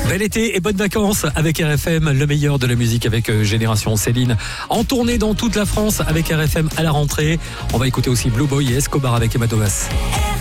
Bel été et bonnes vacances avec RFM, le meilleur de la musique avec Génération Céline. En tournée dans toute la France avec RFM à la rentrée. On va écouter aussi Blue Boy et Escobar avec Emma Thomas.